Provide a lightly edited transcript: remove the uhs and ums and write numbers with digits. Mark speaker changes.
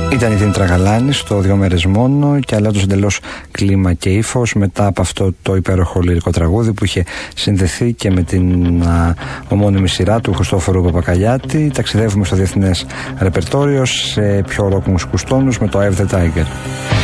Speaker 1: Ήταν η Δήμητρα Γαλάνη στο 2 μέρες μόνο και αλλάζοντας εντελώς κλίμα και ύφος μετά από αυτό το υπέροχο λυρικό τραγούδι που είχε συνδεθεί και με την ομώνυμη σειρά του Χριστόφορου Παπακαλιάτη. Ταξιδεύουμε στο διεθνές ρεπερτόριο σε πιο ροκ μουσικούς τόνους με το Eye of the Tiger.